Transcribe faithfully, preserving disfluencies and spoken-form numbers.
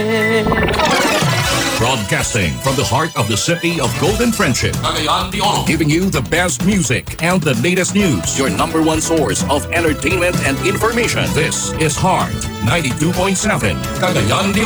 Broadcasting from the heart of the city of Golden Friendship, Cagayan de Oro. giving you the best music and the latest news. Your number one source of entertainment and information. This is Heart ninety-two point seven, Cagayan de